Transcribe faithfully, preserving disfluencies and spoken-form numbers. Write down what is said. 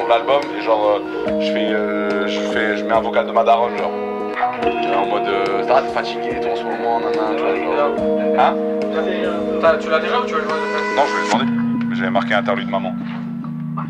sur l'album et genre euh, je fais euh, je fais je mets un vocal de ma daronne genre euh, en mode euh, ça va t'es fatigué et tout en ce moment nanana, tu vois, genre. Hein T'as- Tu l'as déjà ou tu vas le jouer après? Non je vais lui demander mais j'avais marqué interlude maman.